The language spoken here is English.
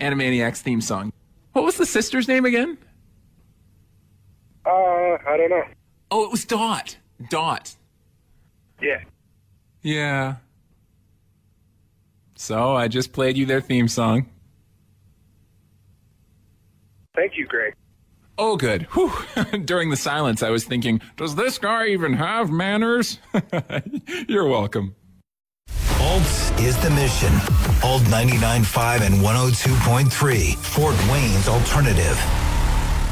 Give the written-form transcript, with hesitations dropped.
Animaniacs theme song. What was the sister's name again? I don't know. Oh, it was Dot. Dot. Yeah. Yeah. So I just played you their theme song. Thank you, Greg. Oh, good. Whew. During the silence, I was thinking, does this guy even have manners? You're welcome. Alts is the mission. Alt 99.5 and 102.3, Fort Wayne's alternative.